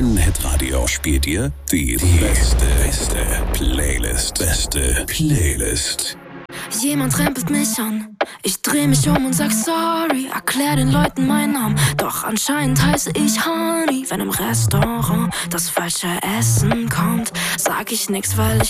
Dein Hitradio spielt dir die beste Playlist. Beste Playlist. Jemand rempelt mich an, ich dreh mich um und sag sorry, erklär den Leuten meinen Namen, doch anscheinend heiße ich Honey. Wenn im Restaurant das falsche Essen kommt, sag ich nix, weil ich